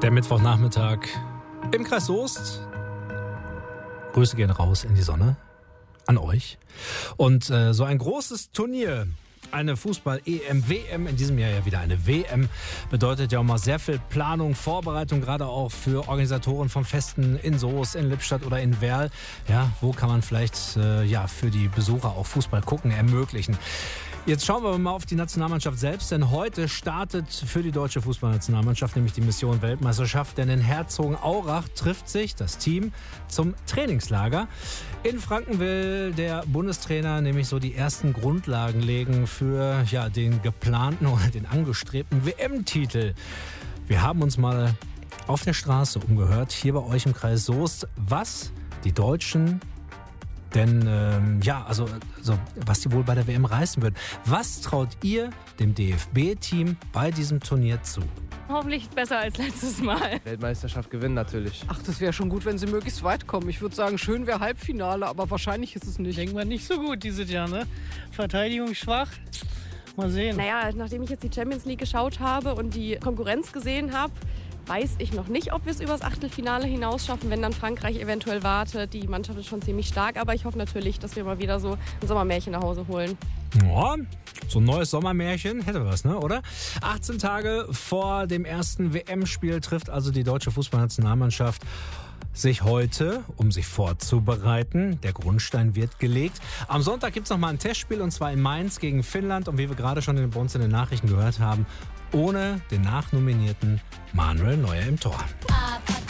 Der Mittwochnachmittag im Kreis Soest. Grüße gehen raus in die Sonne an euch. Und so ein großes Turnier, eine Fußball-EM, WM, in diesem Jahr ja wieder eine WM, bedeutet ja auch mal sehr viel Planung, Vorbereitung, gerade auch für Organisatoren von Festen in Soest, in Lippstadt oder in Werl. Ja, wo kann man vielleicht für die Besucher auch Fußball gucken, ermöglichen. Jetzt schauen wir mal auf die Nationalmannschaft selbst, denn heute startet für die deutsche Fußballnationalmannschaft nämlich die Mission Weltmeisterschaft, denn in Herzogenaurach trifft sich das Team zum Trainingslager. In Franken will der Bundestrainer nämlich so die ersten Grundlagen legen für den geplanten oder den angestrebten WM-Titel. Wir haben uns mal auf der Straße umgehört, hier bei euch im Kreis Soest, was die Deutschen denn was die wohl bei der WM reißen würden. Was traut ihr dem DFB-Team bei diesem Turnier zu? Hoffentlich besser als letztes Mal. Weltmeisterschaft gewinnen natürlich. Ach, das wäre schon gut, wenn sie möglichst weit kommen. Ich würde sagen, schön wäre Halbfinale, aber wahrscheinlich ist es nicht. Denken wir nicht so gut dieses Jahr, ne? Verteidigung schwach. Mal sehen. Naja, nachdem ich jetzt die Champions League geschaut habe und die Konkurrenz gesehen habe, weiß ich noch nicht, ob wir es übers Achtelfinale hinaus schaffen, wenn dann Frankreich eventuell wartet. Die Mannschaft ist schon ziemlich stark, aber ich hoffe natürlich, dass wir mal wieder so ein Sommermärchen nach Hause holen. Ja, so ein neues Sommermärchen hätte was, ne, oder? 18 Tage vor dem ersten WM-Spiel trifft also die deutsche Fußballnationalmannschaft sich heute, um sich vorzubereiten. Der Grundstein wird gelegt. Am Sonntag gibt es nochmal ein Testspiel, und zwar in Mainz gegen Finnland. Und wie wir gerade schon bei uns in den Nachrichten gehört haben, ohne den nachnominierten Manuel Neuer im Tor.